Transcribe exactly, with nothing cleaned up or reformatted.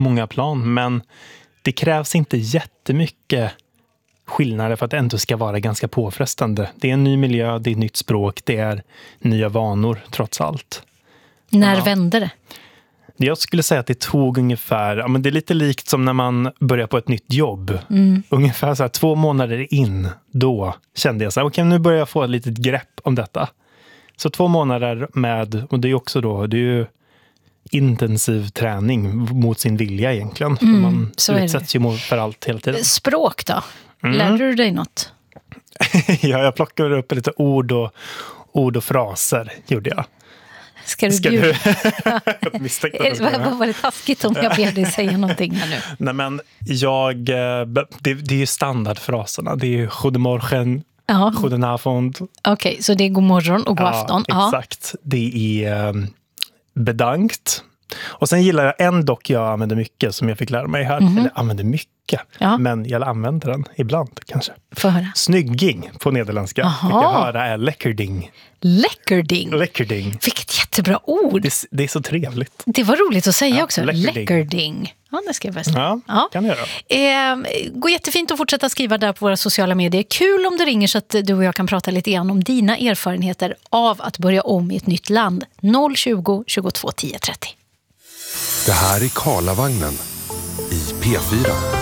många plan, men det krävs inte jättemycket skillnader för att det ändå ska vara ganska påfrestande. Det är en ny miljö, det är ett nytt språk, det är nya vanor trots allt. När ja. vände det? Jag skulle säga att det tog ungefär, ja, men det är lite likt som när man börjar på ett nytt jobb. Mm. Ungefär så här två månader in, då kände jag så här, okej, nu börjar jag få ett litet grepp om detta. Så två månader med, och det är också då, det är ju intensiv träning mot sin vilja egentligen. Mm, man så är utsätts ju mot för allt hela tiden. Språk då? Mm. Lärde du dig något? Ja, jag plockade upp lite ord och, ord och fraser, gjorde jag. Ska du Ska bjuda? du? Vad var det taskigt om jag ber dig säga någonting här nu? Nej, men jag, det, det är ju standardfraserna. Det är ju goedemorgen, Ja. goedenavond. Okej, okay, så det är god morgon och god ja, afton. Exakt. Ja. Det är um, bedankt. Och sen gillar jag en dock jag använder mycket som jag fick lära mig här. Mm-hmm. Eller använder mycket. Ja. Men jag använder den ibland kanske. Få höra. Snygging på nederländska. Aha. Fick jag höra är läckerding. Läckerding? Läckerding. Vilket jättebra ord. Det, det är så trevligt. Det var roligt att säga ja, också. Läckerding. Läckerding. Ja, det ska jag bäst. Ja, ja, kan jag göra. Eh, går jättefint att fortsätta skriva där på våra sociala medier. Kul om du ringer så att du och jag kan prata lite grann om dina erfarenheter av att börja om i ett nytt land. noll tjugo, tjugotvå, tio trettio. Det här är Karlavagnen i P fyra.